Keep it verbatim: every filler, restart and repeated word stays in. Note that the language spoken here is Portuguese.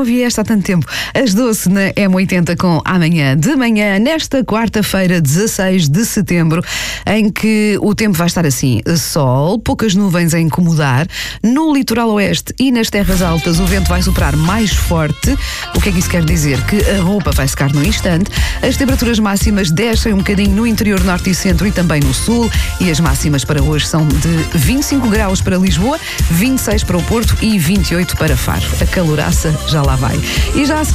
ouvia esta há tanto tempo. As doze na M oitenta com Amanhã de Manhã, nesta quarta-feira, dezasseis de setembro, em que o tempo vai estar assim: sol, poucas nuvens a incomodar. No litoral oeste e nas terras altas o vento vai soprar mais forte. O que é que isso quer dizer? Que a roupa vai secar num instante. As temperaturas máximas descem um bocadinho no interior norte e centro e também no sul, e as máximas para hoje são de vinte e cinco graus para Lisboa, vinte e seis para o Porto e vinte e oito para Faro. A caloraça já lá vai. E já